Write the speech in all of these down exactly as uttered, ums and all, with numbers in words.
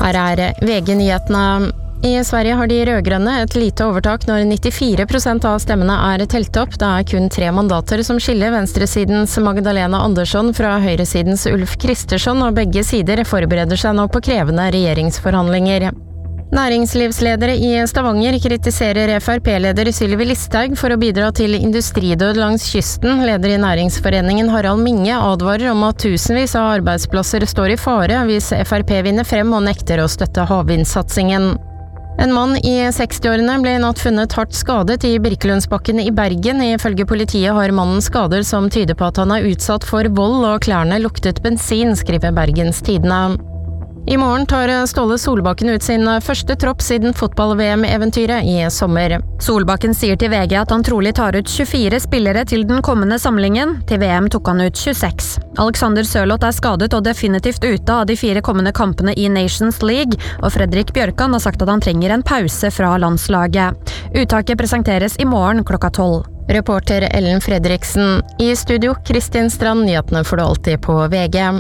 Her er V G-nyhetene. I Sverige har de rødgrønne et lite overtak når nittifire prosent av stemmene er telt opp. Det er kun tre mandater som skiller venstresidens Magdalena Andersson fra høyresidens Ulf Kristersson, og begge sider forbereder seg nå på krevende regjeringsforhandlinger. Næringslivsledere i Stavanger kritiserer F R P-leder Sylvi Listhaug for å bidra til industridød langs kysten. Leder i Næringsforeningen Harald Minge advarer om at tusenvis av arbeidsplasser står i fare hvis F R P vinner frem og nekter å støtte havvindsatsingen. En mann i sekstiårene ble i natt funnet hardt skadet i Birkelundsbakken i Bergen. Ifølge politiet har mannen skader som tyder på at han er utsatt for vold, og klærne luktet bensin, skriver Bergens Tidende. I morgen tar Ståle Solbakken ut sin første tropp siden fotball-V M-eventyret i sommer. Solbakken sier til V G at han trolig tar ut tjuefire spillere til den kommende samlingen. Til V M tok han ut tjueseks. Alexander Sørloth er skadet og definitivt ute av de fire kommende kampene i Nations League, og Fredrik Bjørkan har sagt at han trenger en pause fra landslaget. Uttaket presenteres i morgen klokka tolv. Reporter Ellen Fredriksen. I studio Kristin Strand, nyhetene får du alltid på V G.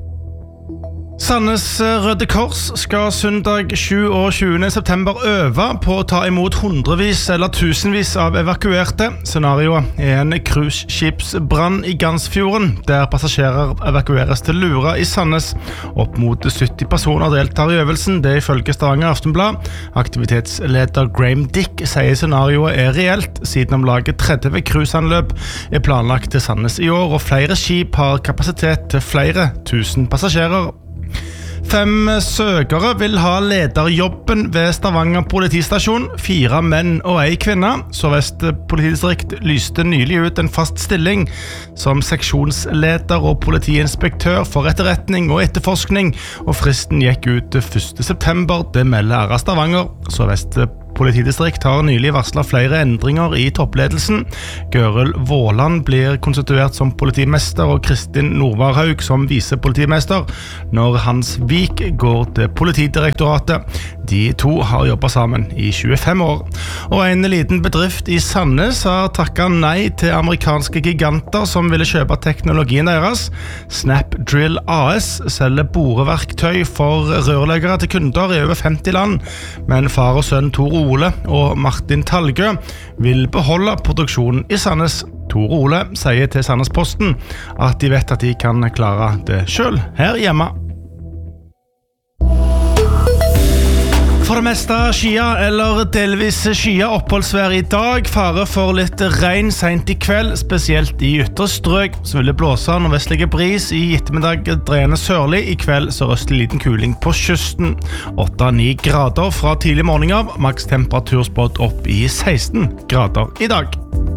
Sandnes Røde Kors skal søndag tjueåtte september øve på å ta imot hundrevis eller tusenvis av evakuerte. Scenarioet er en cruiseskipsbrann i Gansfjorden, der passasjerer evakueres til Lura i Sandnes. Opp mot sytti personer deltar i øvelsen, det ifølge Stavanger Aftenblad. Aktivitetsleder Graham Dick sier scenarioet er reelt, siden om laget tretti cruiseanløp er planlagt til Sandnes i år, og flere skip har kapasitet til flere tusen passasjerer. Fem søkere vil ha lederjobben ved Stavanger politistasjon, fire menn og ei kvinne. Sør-Vest politidistrikt lyste nylig ut en fast stilling som seksjonsleder og politiinspektør for etterretning og etterforskning, og fristen gikk ut første september, det melder R A Stavanger. Sør-Vest politidistrikt har nylig varslet flere endringer i toppledelsen. Gørel Våland blir konstituert som politimester og Kristin Norvarhaug som visepolitimester, når Hans Vik går til Politidirektoratet. De to har jobbet sammen i tjuefem år. Og en liten bedrift i Sandnes har takket nei til amerikanske giganter som ville kjøpe teknologien deres. Snapdrill A S selger boreverktøy for rørleggere til kunder i over femti land, men far og sønn Tor Ole og Martin Talgø vil beholde produksjonen i Sandnes. Tor Ole sier til Sandnesposten at de vet at de kan klare det selv her hjemme. For det meste skia eller delvis skia oppholdsvær i dag. Fare for litt regn sent i kveld, spesielt i ytre strøk. Så vil det blåse nordvestlige bris i ettermiddag, dreiende sørlig. I kveld sørøstlig liten kuling på kysten. åtte til ni grader fra tidlig morgen av. Maks temperatur spådd opp i seksten grader i dag.